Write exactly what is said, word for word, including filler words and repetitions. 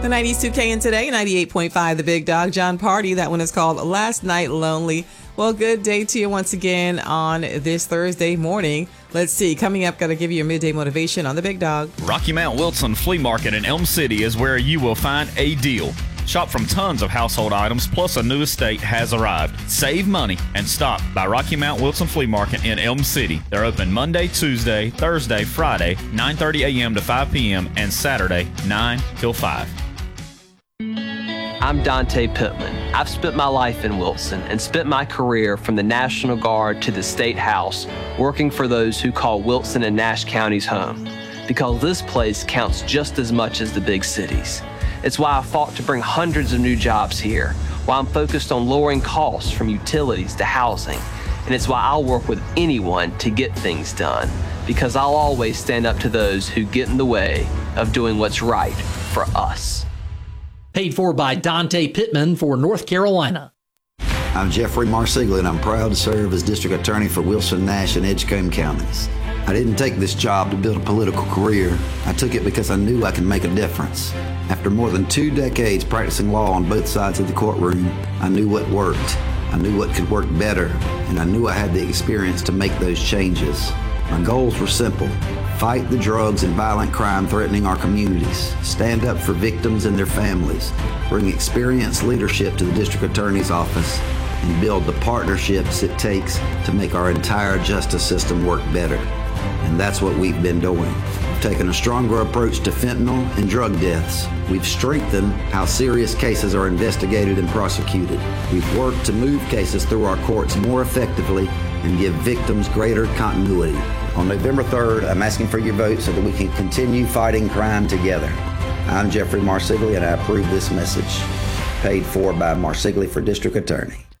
The nineties two K in today, ninety-eight point five, The Big Dog, John Party. That one is called Last Night Lonely. Well, good day to you once again on this Thursday morning. Let's see. Coming up, got to give you your midday motivation on The Big Dog. Rocky Mount Wilson Flea Market in Elm City is where you will find a deal. Shop from tons of household items, plus a new estate has arrived. Save money and stop by Rocky Mount Wilson Flea Market in Elm City. They're open Monday, Tuesday, Thursday, Friday, nine thirty a.m. to five p.m., and Saturday, nine till five. I'm Dante Pittman. I've spent my life in Wilson and spent my career from the National Guard to the State House working for those who call Wilson and Nash counties home, because this place counts just as much as the big cities. It's why I fought to bring hundreds of new jobs here, why I'm focused on lowering costs from utilities to housing, and it's why I'll work with anyone to get things done, because I'll always stand up to those who get in the way of doing what's right for us. Paid for by Dante Pittman for North Carolina. I'm Jeffrey Marsiglia, and I'm proud to serve as District Attorney for Wilson, Nash, and Edgecombe counties. I didn't take this job to build a political career. I took it because I knew I could make a difference. After more than two decades practicing law on both sides of the courtroom, I knew what worked. I knew what could work better, and I knew I had the experience to make those changes. My goals were simple. Fight the drugs and violent crime threatening our communities. Stand up for victims and their families. Bring experienced leadership to the District Attorney's office, and build the partnerships it takes to make our entire justice system work better. And that's what we've been doing. We've taken a stronger approach to fentanyl and drug deaths. We've strengthened how serious cases are investigated and prosecuted. We've worked to move cases through our courts more effectively and give victims greater continuity. On November third, I'm asking for your vote so that we can continue fighting crime together. I'm Jeffrey Marsiglia, and I approve this message. Paid for by Marsiglia for District Attorney.